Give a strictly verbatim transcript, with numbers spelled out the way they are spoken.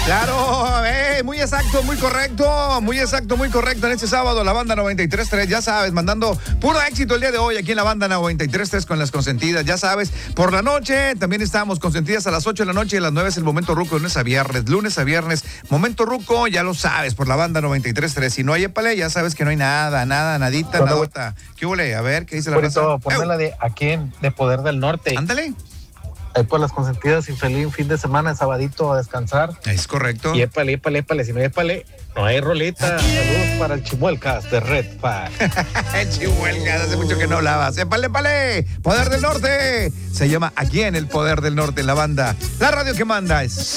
Claro, eh, muy exacto, muy correcto, muy exacto, muy correcto. En este sábado, la banda noventa y tres punto tres, ya sabes, mandando puro éxito el día de hoy aquí en la banda noventa y tres punto tres con las consentidas, ya sabes. Por la noche también estamos consentidas a las ocho de la noche y a las nueve es el momento ruco, lunes a viernes, lunes a viernes. Momento ruco, ya lo sabes, por la banda noventa y tres punto tres. Si no hay épale, ya sabes que no hay nada, nada, nadita, nada. ¿Qué huele? A ver, ¿qué dice la raza? Ponme la de aquí en de Poder del Norte. Ándale. Ahí por las consentidas, infeliz, un fin de semana, sabadito a descansar. Es correcto. Y épale, épale, épale. Si no hay épale, no hay rolita. Saludos para el Chimuelcas de Red Pack. El Chimuelcas, hace mucho que no hablabas. ¡Épale, épale! Poder del Norte. Se llama Aquí en el Poder del Norte, la banda. La radio que manda es